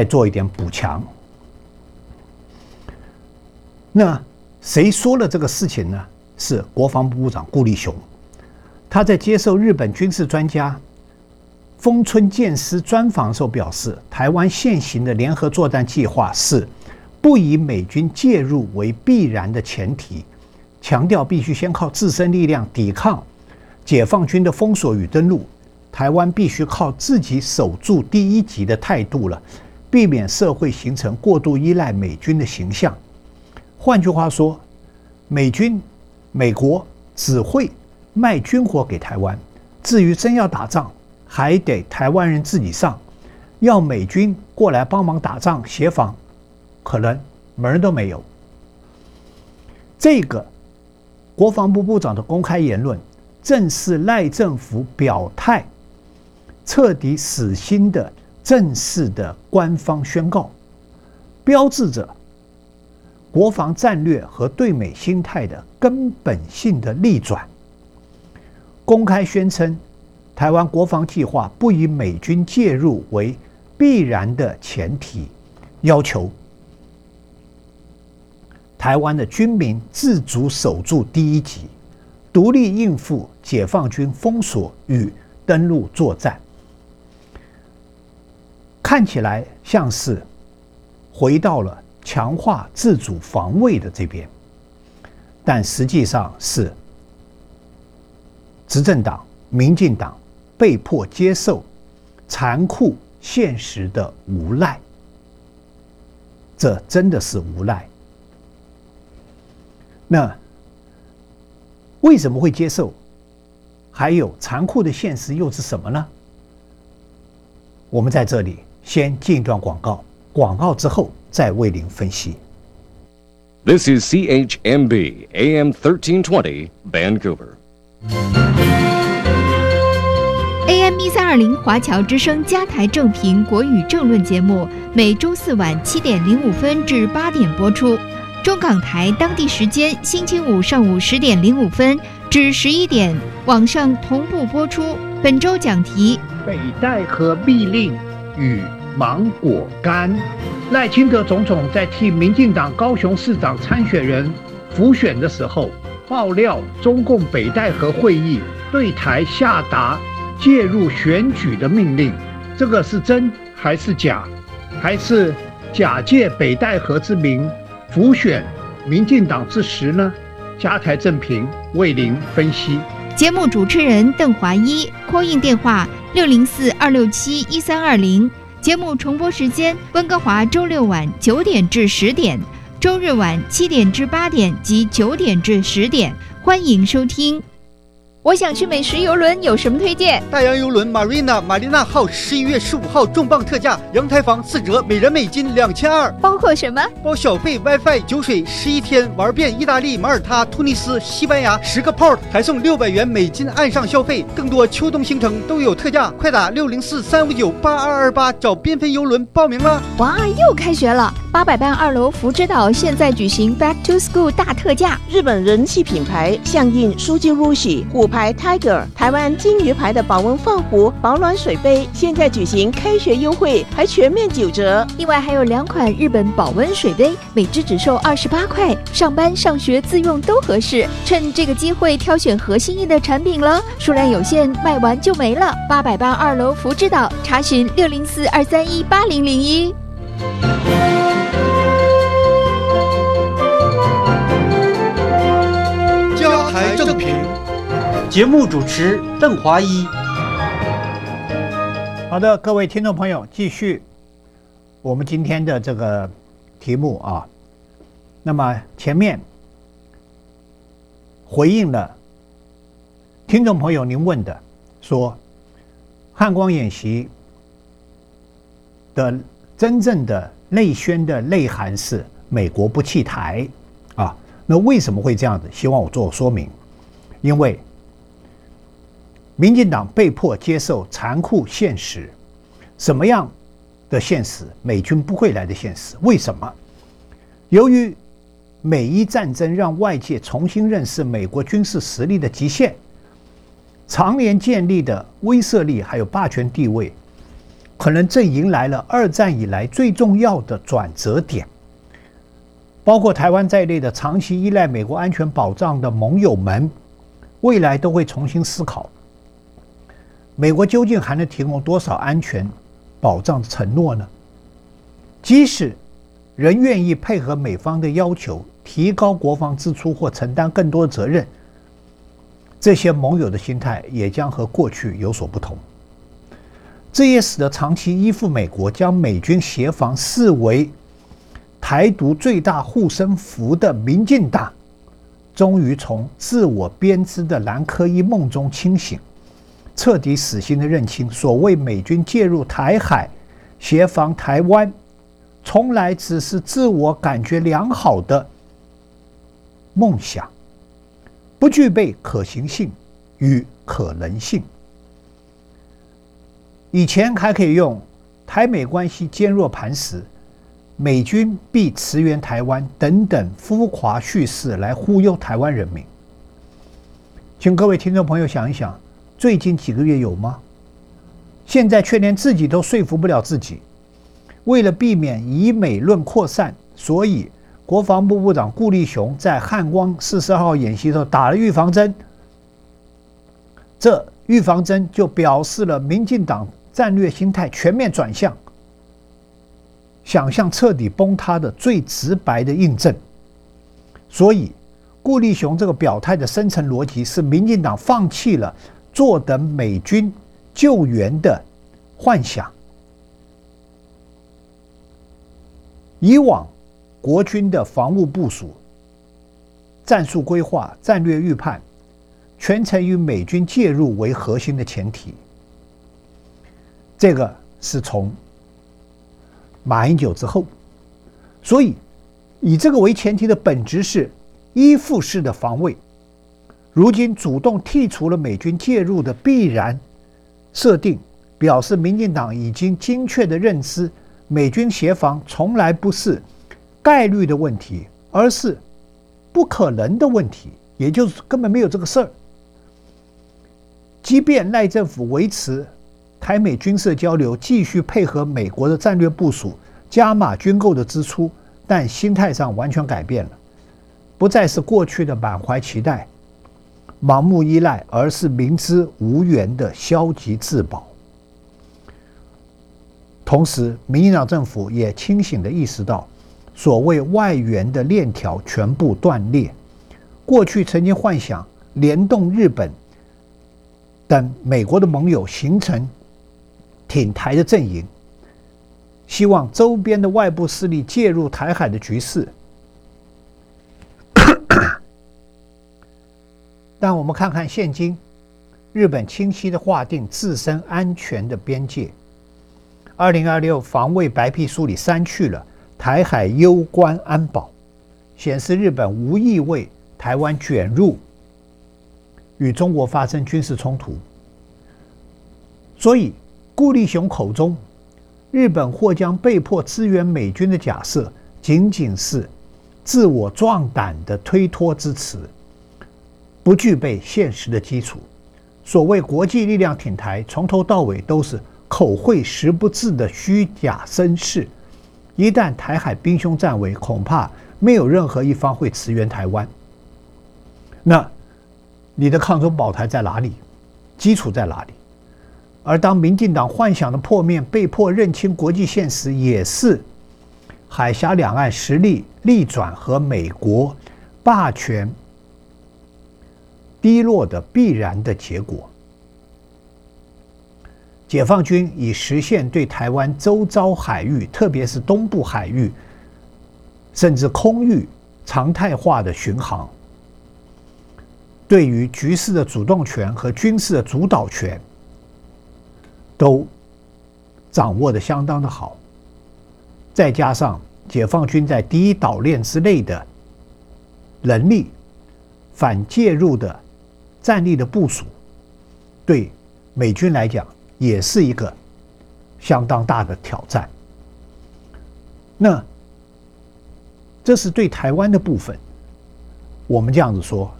做一点补强。那谁说了这个事情呢？是国防部部长顾立雄。他在接受日本军事专家丰村健司专访的时候表示，台湾现行的联合作战计划是不以美军介入为必然的前提，强调必须先靠自身力量抵抗解放军的封锁与登陆，台湾必须靠自己守住第一级的态度了，避免社会形成过度依赖美军的形象。换句话说，美国只会卖军火给台湾，至于真要打仗，还得台湾人自己上，要美军过来帮忙打仗协防，可能门都没有。这个国防部部长的公开言论，正是赖政府表态彻底死心的正式的官方宣告，标志着国防战略和对美心态的根本性的逆转。公开宣称，台湾国防计划不以美军介入为必然的前提，要求台湾的军民自主守住第一级，独立应付解放军封锁与登陆作战。看起来像是回到了强化自主防卫的这边，但实际上是执政党民进党被迫接受残酷现实的无奈，这真的是无奈。那为什么会接受？还有残酷的现实又是什么呢？我们在这里先进一段广告，广告之后再为您分析。 This is CHMB AM 1320 Vancouver. AM 1320华侨之声加台正评国语政论节目，每周四晚7:05至8点播出。中港台当地时间星期五上午10:05至11点，网上同步播出。本周讲题： 北戴河密令与芒果干。赖清德总统在替民进党高雄市长参选人辅选的时候，爆料中共北戴河会议对台下达介入选举的命令，这个是真还是假？还是假借北戴河之名辅选民进党之实呢？加台正评为您分析。 节目主持人邓华一，call in电话604-267-1320。节目重播时间：温哥华周六晚9点至10点，周日晚7点至8点及9点至10点。欢迎收听。我想去美食邮轮，有什么推荐？ 大洋邮轮玛丽娜号11月15号重磅特价，阳台房4折，每人美金2200。 包括什么？ 包小费、WiFi、酒水11天，玩遍意大利、马耳他、突尼斯、西班牙10个 port， 还送600元美金岸上消费。更多秋冬行程都有特价，快打604-359-8228找缤纷邮轮报名了。 哇，又开学了！800班2楼福之岛现在举行 Back to School 大特价， 日本人气品牌象印舒筋入喜虎牌 Tiger， 台湾金鱼牌的保温放壶、保暖水杯，现在举行开学优惠，还全面9折。 另外还有2款日本保温水杯，每只只售28块，上班上学自用都合适。趁这个机会挑选合心意的产品了，数量有限，卖完就没了。800班2楼福之岛，查询604-231-8001。 加台正评，节目主持邓华一。 好的，各位听众朋友，继续我们今天的这个题目啊。那么前面回应了听众朋友您问的，说汉光演习的真正的内宣的内涵是美国不弃台啊。那为什么会这样子？希望我做说明。因为民进党被迫接受残酷现实。什么样的现实？美军不会来的现实。为什么？由于美伊战争让外界重新认识美国军事实力的极限，常年建立的威慑力还有霸权地位， 可能正迎来了二战以来最重要的转折点。包括台湾在内的长期依赖美国安全保障的盟友们，未来都会重新思考，美国究竟还能提供多少安全保障的承诺呢？即使仍愿意配合美方的要求，提高国防支出或承担更多的责任，这些盟友的心态也将和过去有所不同。这也使得长期依附美国、将美军协防视为台独最大护身符的民进党，终于从自我编织的蓝科一梦中清醒，彻底死心的认清，所谓美军介入台海协防台湾，从来只是自我感觉良好的梦想，不具备可行性与可能性。以前还可以用台美关系坚若磐石，美军必驰援台湾等等浮夸叙事来忽悠台湾人民。请各位听众朋友想一想，最近几个月有吗？现在却连自己都说服不了自己。为了避免以美论扩散，所以国防部部长顾立雄在汉光42号演习的时候打了预防针。这预防针就表示了民进党战略心态全面转向，想象彻底崩塌的最直白的印证。所以顾立雄这个表态的深层逻辑是，民进党放弃了坐等美军救援的幻想。以往国军的防务部署、战术规划、战略预判，全程以美军介入为核心的前提。这个是从马英九之后，所以以这个为前提的本质是依附式的防卫。如今主动剔除了美军介入的必然设定，表示民进党已经精确的认知，美军协防从来不是概率的问题，而是不可能的问题，也就是根本没有这个事儿。即便赖政府维持台美军事交流，继续配合美国的战略部署，加码军购的支出，但心态上完全改变了，不再是过去的满怀期待、盲目依赖，而是明知无援的消极自保。同时，民进党政府也清醒地意识到，所谓外援的链条全部断裂。过去曾经幻想联动日本等美国的盟友形成挺台的阵营，希望周边的外部势力介入台海的局势。但我们看看现今，日本清晰地划定自身安全的边界。2026防卫白皮书里删去了台海攸关安保，显示日本无意为台湾卷入与中国发生军事冲突。所以顾立雄口中日本或将被迫支援美军的假设，仅仅是自我壮胆的推脱之词，不具备现实的基础。所谓国际力量挺台，从头到尾都是口惠实不至的虚假声势。一旦台海兵凶战危，恐怕没有任何一方会驰援台湾。那你的抗中保台在哪里？基础在哪里？而当民进党幻想的破灭，被迫认清国际现实，也是海峡两岸实力逆转和美国霸权低落的必然的结果。解放军已实现对台湾周遭海域，特别是东部海域甚至空域常态化的巡航，对于局势的主动权和军事的主导权都掌握得相当的好。再加上解放军在第一岛链之内的能力、反介入的战力的部署，对美军来讲也是一个相当大的挑战。那这是对台湾的部分，我们这样子说，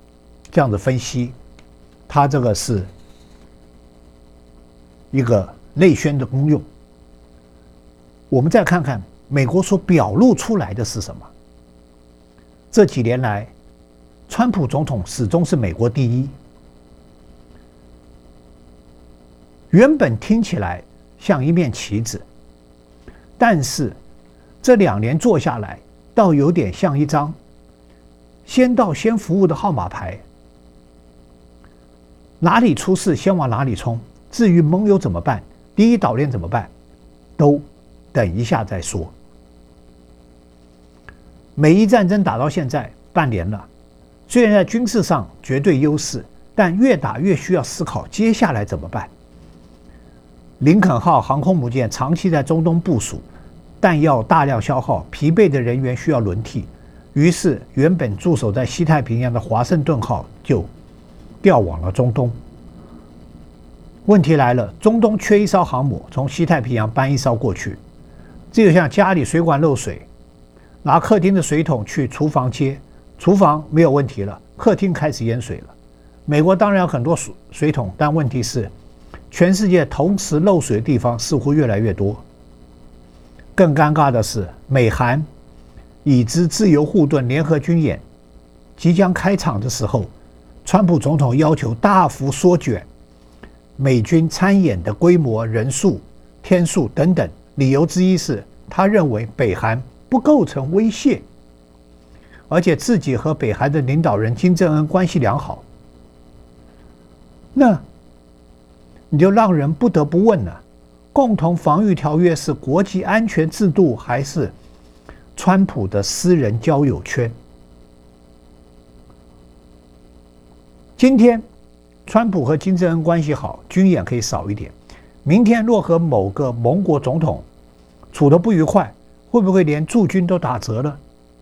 这样子分析，它这个是一个内宣的功用。我们再看看美国所表露出来的是什么。这几年来，川普总统始终是美国第一。原本听起来像一面旗子，但是这2年做下来，倒有点像一张先到先服务的号码牌，哪里出事先往哪里冲。至于盟友怎么办，第一岛链怎么办，都等一下再说。美伊战争打到现在半年了，虽然在军事上绝对优势，但越打越需要思考接下来怎么办。林肯号航空母舰长期在中东部署，弹药大量消耗，疲惫的人员需要轮替，于是原本驻守在西太平洋的华盛顿号就调往了中东。问题来了，中东缺一艘航母，从西太平洋搬一艘过去，这就像家里水管漏水，拿客厅的水桶去厨房接，厨房没有问题了，客厅开始淹水了。美国当然有很多水桶，但问题是全世界同时漏水的地方似乎越来越多。更尴尬的是，美韩以之自由护盾联合军演即将开场的时候，川普总统要求大幅缩减美军参演的规模、人数、天数等等，理由之一是他认为北韩不构成威胁，而且自己和北韩的领导人金正恩关系良好。那你就让人不得不问了，共同防御条约是国际安全制度，还是川普的私人交友圈？今天川普和金正恩关系好，军演可以少一点。明天若和某个盟国总统处得不愉快，会不会连驻军都打折了？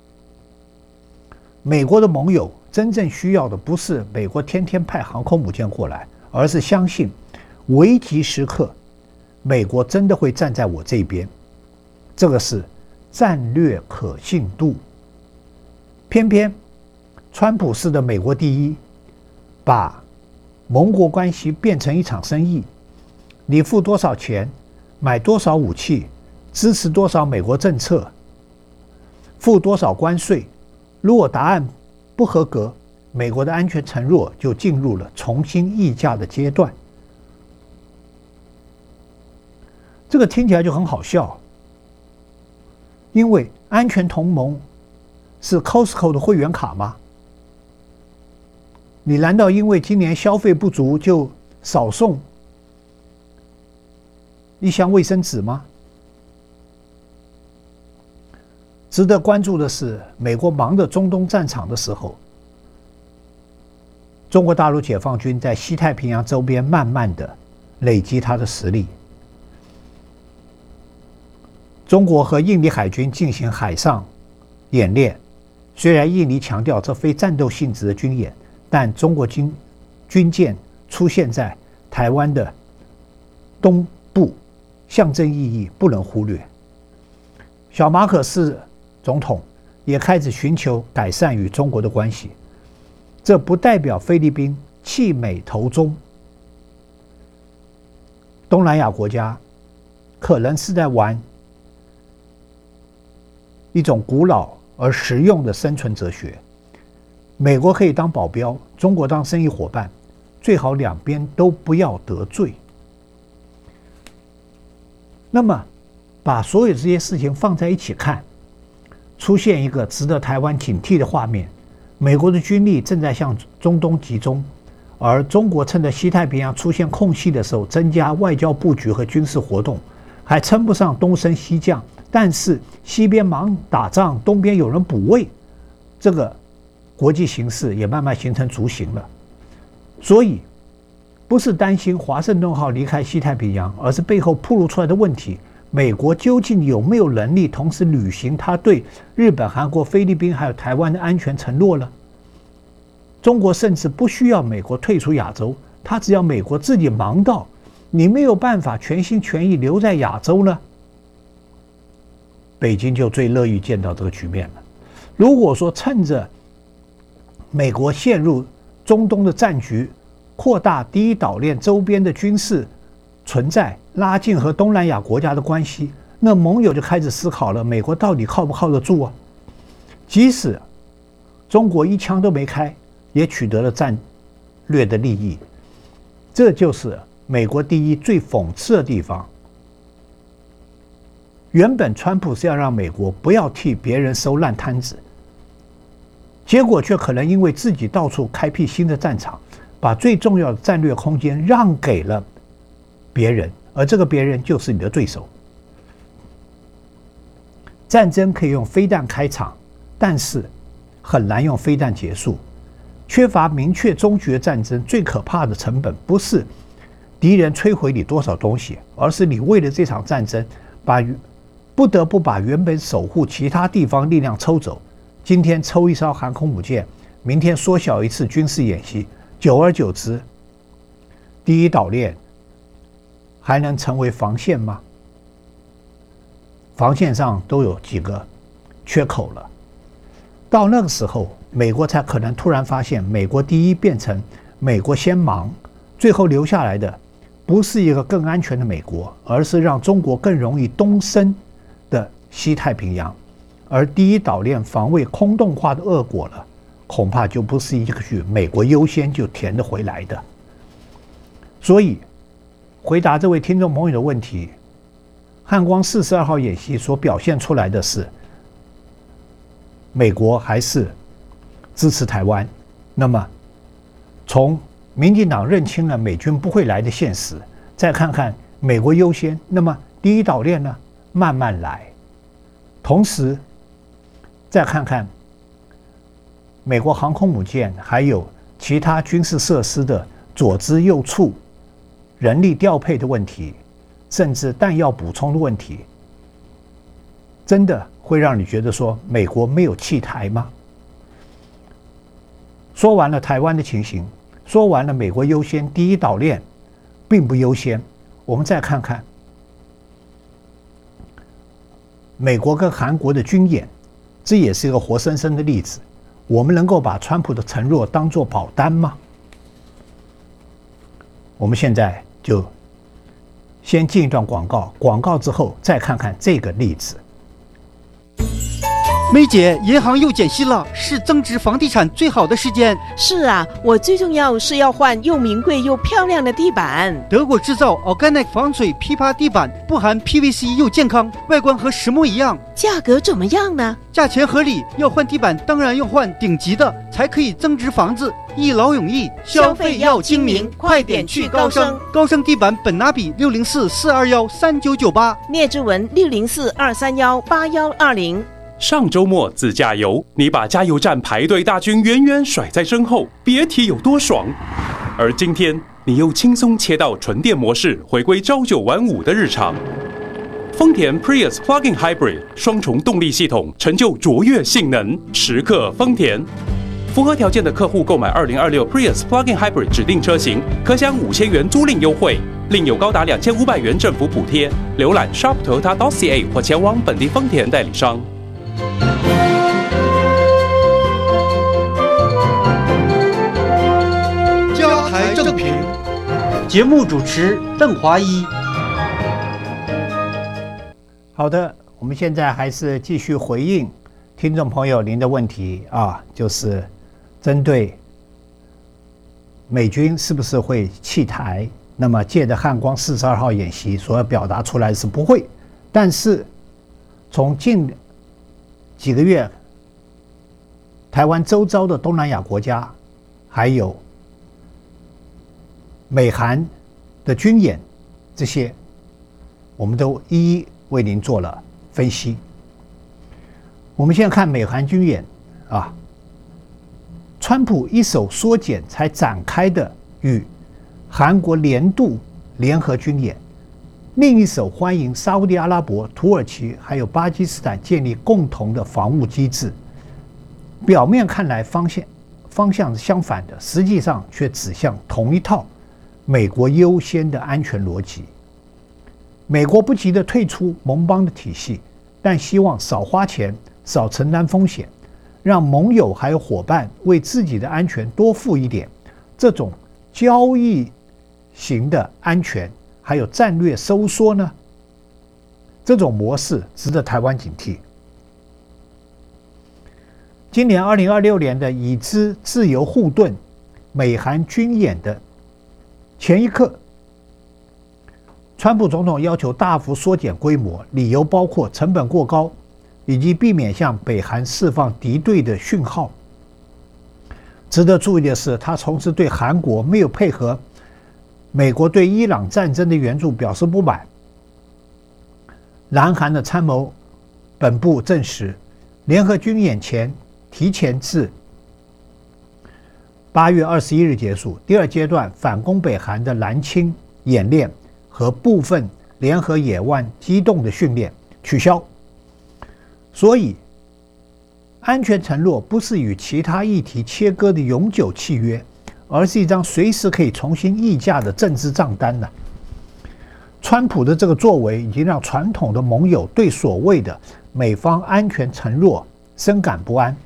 美国的盟友真正需要的不是美国天天派航空母舰过来，而是相信危急时刻美国真的会站在我这边，这个是战略可信度。偏偏川普式的美国第一，把盟国关系变成一场生意，你付多少钱，买多少武器，支持多少美国政策，付多少关税，如果答案不合格，美国的安全承诺就进入了重新议价的阶段。这个听起来就很好笑，因为安全同盟是 Costco 的会员卡吗？你难道因为今年消费不足就少送一箱卫生纸吗？值得关注的是，美国忙着中东战场的时候，中国大陆解放军在西太平洋周边慢慢的累积它的实力。中国和印尼海军进行海上演练，虽然印尼强调这非战斗性质的军演，但中国军舰出现在台湾的东部，象征意义不能忽略。小马可仕总统也开始寻求改善与中国的关系，这不代表菲律宾弃美投中。东南亚国家可能是在玩一种古老而实用的生存哲学，美国可以当保镖，中国当生意伙伴，最好两边都不要得罪。那么把所有这些事情放在一起看，出现一个值得台湾警惕的画面：美国的军力正在向中东集中，而中国趁着西太平洋出现空隙的时候增加外交布局和军事活动，还称不上东升西降，但是西边忙打仗，东边有人补位，这个国际形势也慢慢形成雏形了。所以不是担心华盛顿号离开西太平洋，而是背后暴露出来的问题：美国究竟有没有能力同时履行他对日本、韩国、菲律宾还有台湾的安全承诺呢？中国甚至不需要美国退出亚洲，他只要美国自己忙到你没有办法全心全意留在亚洲呢，北京就最乐意见到这个局面了。如果说趁着美国陷入中东的战局，扩大第一岛链周边的军事存在， 拉近和东南亚国家的关系，那盟友就开始思考了，美国到底靠不靠得住啊？即使中国一枪都没开，也取得了战略的利益。这就是美国第一最讽刺的地方。原本川普是要让美国不要替别人收烂摊子，结果却可能因为自己到处开辟新的战场，把最重要的战略空间让给了别人，而这个别人就是你的对手。战争可以用飞弹开场，但是很难用飞弹结束。缺乏明确终局的战争，最可怕的成本不是敌人摧毁你多少东西，而是你为了这场战争不得不把原本守护其他地方力量抽走。今天抽一艘航空母舰，明天缩小一次军事演习，久而久之，第一岛链还能成为防线吗？防线上都有几个缺口了。到那个时候，美国才可能突然发现，美国第一变成美国先忙，最后留下来的不是一个更安全的美国，而是让中国更容易东升的西太平洋。而第一岛链防卫空洞化的恶果了，恐怕就不是一句美国优先就填得回来的。所以回答这位听众朋友的问题，汉光42号演习所表现出来的是美国还是支持台湾。那么从民进党认清了美军不会来的现实，再看看美国优先，那么第一岛链呢，慢慢来。同时再看看美国航空母舰还有其他军事设施的左支右绌、人力调配的问题，甚至弹药补充的问题，真的会让你觉得说美国没有弃台吗？说完了台湾的情形，说完了美国优先，第一岛链并不优先，我们再看看美国跟韩国的军演，这也是一个活生生的例子。我们能够把川普的承诺当作保单吗？我们现在就先进一段广告，广告之后再看看这个例子。 梅姐，银行又减息了，是增值房地产最好的时间。 是啊，我最重要是要换又名贵又漂亮的地板。 德国制造 Organic 防水批发地板，不含 PVC 又健康，外观和实木一样。 价格怎么样呢？ 价钱合理，要换地板当然要换顶级的，才可以增值房子。一劳永逸， 消费要精明，快点去高升。 高升地板本拿比604-421-3998， 聂志文604-231-8120。 上周末自驾游，你把加油站排队大军远远甩在身后，别提有多爽。而今天，你又轻松切到纯电模式，回归朝9晚5的日常。丰田 Prius Plug-in Hybrid 双重动力系统，成就卓越性能，时刻丰田。符合条件的客户购买2026 Prius Plug-in Hybrid 指定车型，可享5000元租赁优惠，另有高达2500元政府补贴。浏览 shop.toyota.ca 或前往本地丰田代理商。 加台正评，节目主持邓华一。 好的，我们现在还是继续回应听众朋友您的问题啊，就是针对美军是不是会弃台，那么借着汉光42号演习所要表达出来是不会，但是从近几个月台湾周遭的东南亚国家还有美韩的军演，这些我们都一一为您做了分析。我们现在看美韩军演啊，川普一手缩减才展开的与韩国联度联合军演，另一手欢迎沙烏地阿拉伯、土耳其还有巴基斯坦建立共同的防务机制。表面看来方向是相反的，实际上却指向同一套美国优先的安全逻辑。美国不急地退出盟邦的体系，但希望少花钱、少承担风险，让盟友还有伙伴为自己的安全多付一点。这种交易型的安全还有战略收缩呢？这种模式值得台湾警惕。今年2026年的已知自由护盾美韩军演的前一刻，川普总统要求大幅缩减规模，理由包括成本过高，以及避免向北韩释放敌对的讯号。值得注意的是，他同时对韩国没有配合美国对伊朗战争的援助表示不满。南韩的参谋本部证实，联合军演前提前至8月21日结束，第二阶段反攻北韩的蓝青演练和部分联合野外机动的训练取消。所以安全承诺不是与其他议题切割的永久契约，而是一张随时可以重新议价的政治账单了。川普的这个作为已经让传统的盟友对所谓的美方安全承诺深感不安。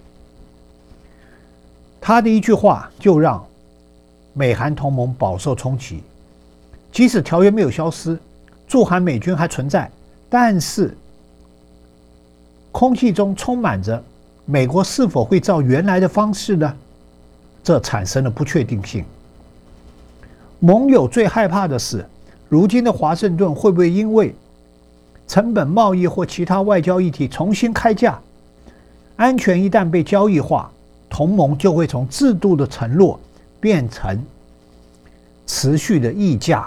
他的一句话就让美韩同盟饱受冲击。即使条约没有消失，驻韩美军还存在，但是空气中充满着美国是否会照原来的方式呢？这产生了不确定性。盟友最害怕的是，如今的华盛顿会不会因为成本贸易或其他外交议题重新开价？安全一旦被交易化，同盟就会从制度的承诺变成持续的议价。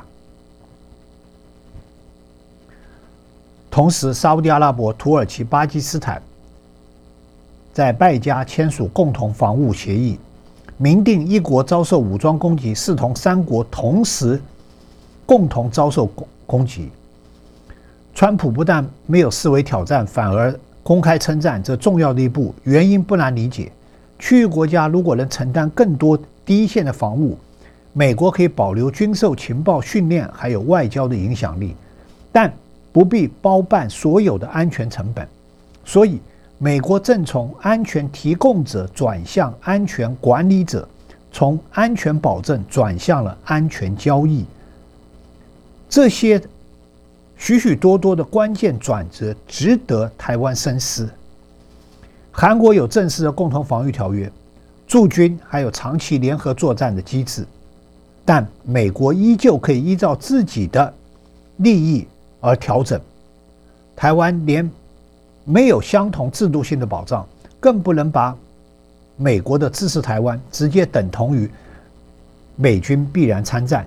同时，沙烏地阿拉伯、土耳其、巴基斯坦在拜加签署共同防务协议，明定一国遭受武装攻击，视同三国同时共同遭受攻击。川普不但没有视为挑战，反而公开称赞这重要的一步。原因不难理解，区域国家如果能承担更多第一线的防务，美国可以保留军售、情报、训练还有外交的影响力，但不必包办所有的安全成本。所以美国正从安全提供者转向安全管理者，从安全保证转向了安全交易。这些许许多多的关键转折值得台湾深思。韩国有正式的共同防御条约、驻军还有长期联合作战的机制，但美国依旧可以依照自己的利益而调整。台湾连没有相同制度性的保障，更不能把美国的支持台湾直接等同于美军必然参战。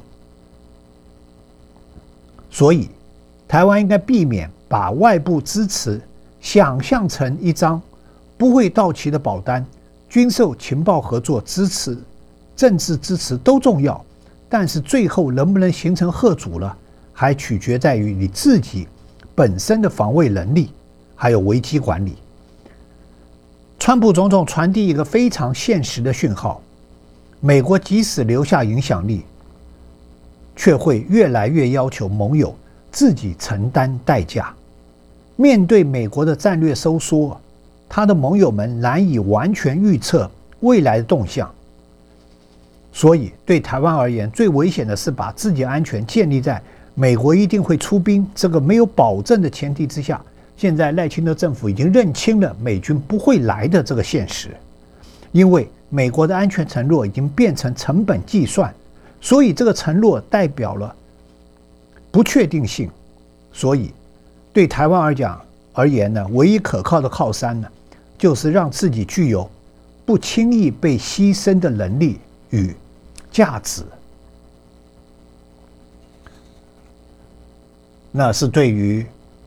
所以台湾应该避免把外部支持想象成一张不会到期的保单。军售、情报合作、支持、政治支持都重要，但是最后能不能形成贺主了，还取决在于你自己本身的防卫能力还有危机管理。川普总统传递一个非常现实的讯号，美国即使留下影响力，却会越来越要求盟友自己承担代价。面对美国的战略收缩，他的盟友们难以完全预测未来的动向。所以对台湾而言，最危险的是把自己安全建立在美国一定会出兵这个没有保证的前提之下。现在赖清德政府已经认清了美军不会来的这个现实，因为美国的安全承诺已经变成成本计算，所以这个承诺代表了不确定性。所以对台湾而言呢，唯一可靠的靠山呢，就是让自己具有不轻易被牺牲的能力与价值。那是对于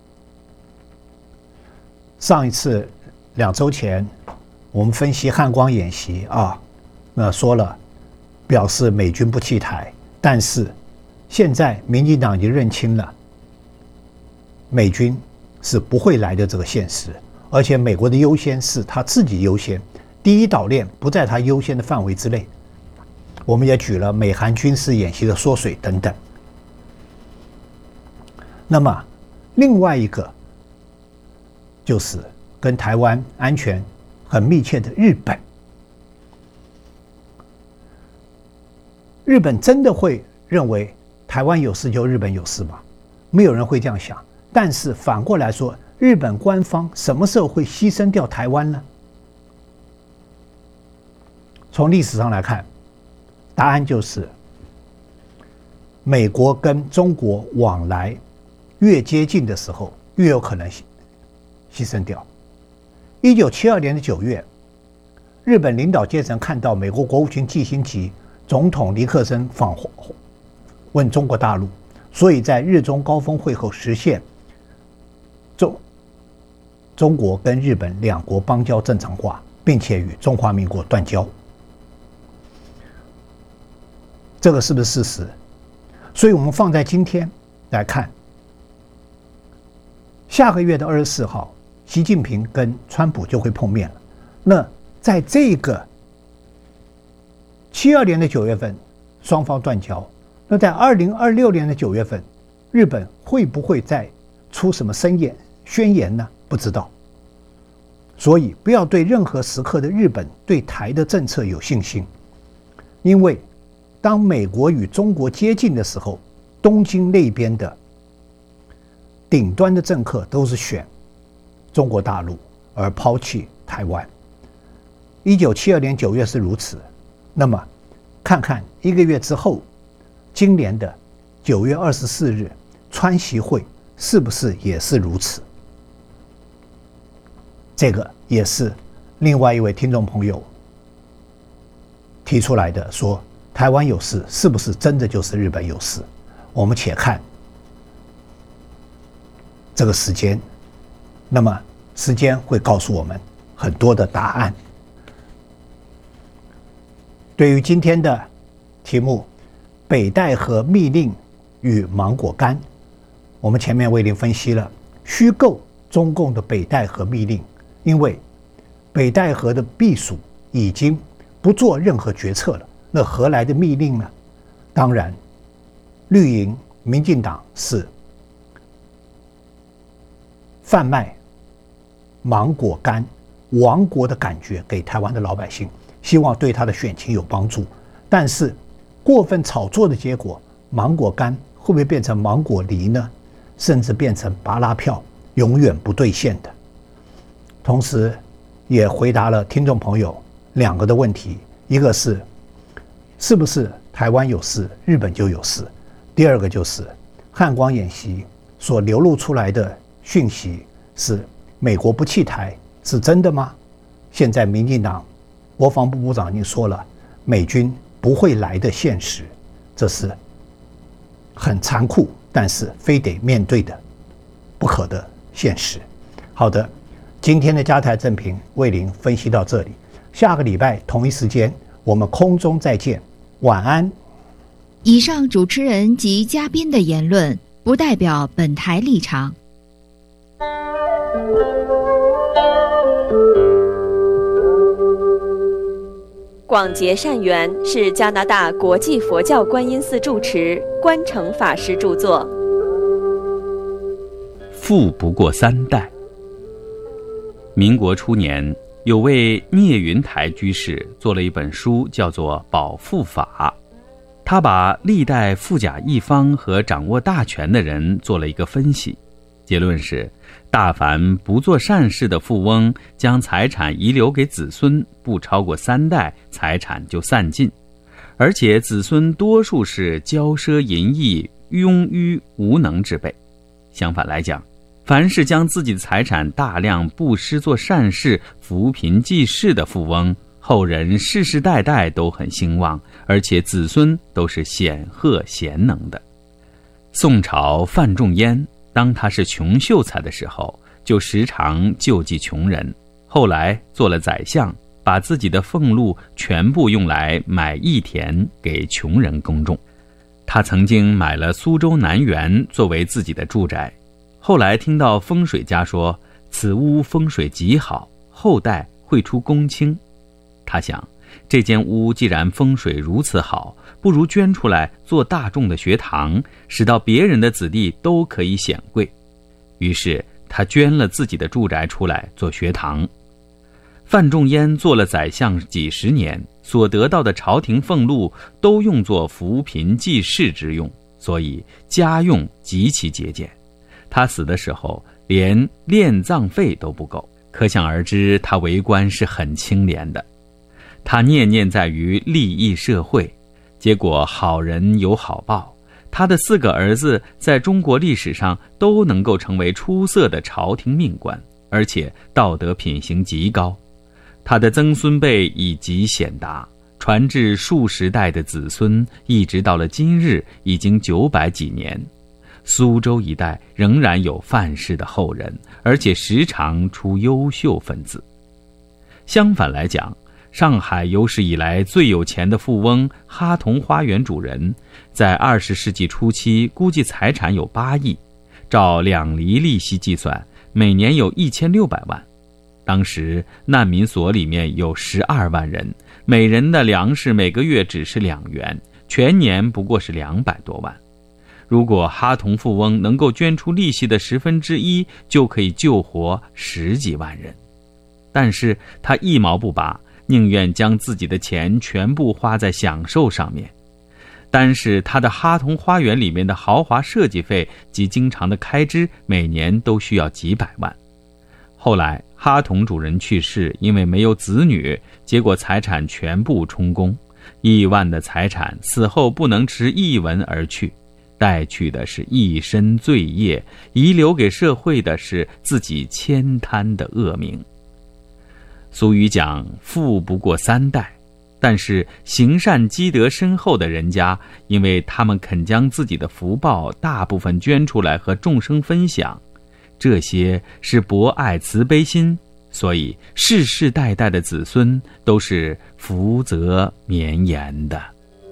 上一次2周前我们分析汉光演习那说了表示美军不弃台，但是现在民进党已经认清了美军是不会来的这个现实，而且美国的优先是他自己优先，第一岛链不在他优先的范围之内。我们也举了美韩军事演习的缩水等等。那么另外一个就是跟台湾安全很密切的日本。日本真的会认为台湾有事就日本有事吗？没有人会这样想。但是反过来说，日本官方什么时候会牺牲掉台湾呢？从历史上来看，答案就是美国跟中国往来越接近的时候，越有可能牺牲掉。1972年的9月，日本领导阶层看到美国国务卿季辛吉总统尼克森访问中国大陆，所以在日中高峰会后实现中国跟日本两国邦交正常化，并且与中华民国断交。这个是不是事实？所以我们放在今天来看，下个月的24号，习近平跟川普就会碰面了。那在这个72年的9月份，双方断交。那在2026年的9月份，日本会不会再出什么宣言呢？不知道。所以不要对任何时刻的日本对台的政策有信心，因为当美国与中国接近的时候，东京那边的顶端的政客都是选中国大陆而抛弃台湾。1972年9月是如此，那么看看1个月之后，今年的9月24日川习会是不是也是如此？这个也是另外一位听众朋友提出来的，说台湾有事，是不是真的就是日本有事？我们且看这个时间，那么时间会告诉我们很多的答案。对于今天的题目，北戴河密令与芒果干，我们前面为您分析了虚构中共的北戴河密令，因为北戴河的避暑已经不做任何决策了，那何来的密令呢？当然，绿营民进党是贩卖芒果干亡国的感觉给台湾的老百姓，希望对他的选情有帮助。但是过分炒作的结果，芒果干会不会变成芒果梨呢？甚至变成芭乐票，永远不兑现的。同时也回答了听众朋友2个的问题，一个是不是台湾有事，日本就有事？第二个就是汉光演习所流露出来的讯息是美国不弃台，是真的吗？现在民进党国防部部长已经说了，美军不会来的现实，这是很残酷，但是非得面对的不可的现实。好的，今天的加台正评为您分析到这里，下个礼拜同一时间我们空中再见，晚安。 以上主持人及嘉宾的言论不代表本台立场。 广结善缘是加拿大国际佛教观音寺住持关诚法师著作。 富不过3代。民国初年，有位聂云台居士做了一本书，叫做《保富法》。他把历代富甲一方和掌握大权的人做了一个分析，结论是，大凡不做善事的富翁，将财产遗留给子孙，不超过3代，财产就散尽，而且子孙多数是骄奢淫逸、庸愚无能之辈。相反来讲，凡是将自己的财产大量布施做善事、扶贫济世的富翁，后人世世代代都很兴旺，而且子孙都是显赫贤能的。宋朝范仲淹，当他是穷秀才的时候，就时常救济穷人，后来做了宰相，把自己的俸禄全部用来买义田给穷人耕种。他曾经买了苏州南园作为自己的住宅，后来听到风水家说此屋风水极好，后代会出公卿。他想，这间屋既然风水如此好，不如捐出来做大众的学堂，使到别人的子弟都可以显贵。于是他捐了自己的住宅出来做学堂。范仲淹做了宰相几十年，所得到的朝廷俸禄都用作扶贫济世之用， 所以家用极其节俭。他死的时候连殓葬费都不够，可想而知他为官是很清廉的。他念念在于利益社会，结果好人有好报，他的4个儿子在中国历史上都能够成为出色的朝廷命官，而且道德品行极高。他的曾孙辈以极显达，传至数十代的子孙，一直到了今日已经900几年。苏州一带仍然有范氏的后人，而且时常出优秀分子。相反来讲，上海有史以来最有钱的富翁哈同花园主人，在20世纪初期估计财产有8亿，照2厘利息计算，每年有1600万。当时难民所里面有12万人，每人的粮食每个月只是2元，全年不过是200多万。如果哈同富翁能够捐出利息的1/10，就可以救活10几万人。但是他一毛不拔，宁愿将自己的钱全部花在享受上面。单是他的哈同花园里面的豪华设计费及经常的开支，每年都需要几百万。后来哈同主人去世，因为没有子女，结果财产全部充公，1万的财产死后不能持一文而去，带去的是一身罪业，遗留给社会的是自己悭贪的恶名。俗语讲富不过3代，但是行善积德深厚的人家，因为他们肯将自己的福报大部分捐出来和众生分享，这些是博爱慈悲心，所以世世代代的子孙都是福泽绵延的。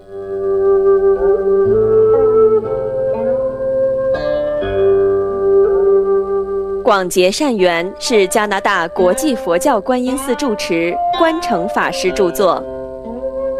广结善缘是加拿大国际佛教观音寺住持关诚法师著作。